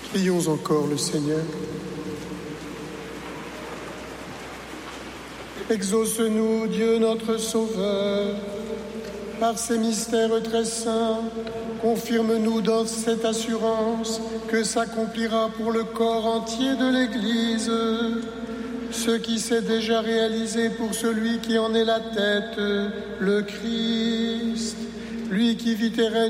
Prions encore le Seigneur. Exauce-nous, Dieu notre Sauveur, par ces mystères très saints, confirme-nous dans cette assurance que s'accomplira pour le corps entier de l'Église ce qui s'est déjà réalisé pour celui qui en est la tête, le Christ, lui qui vit et règne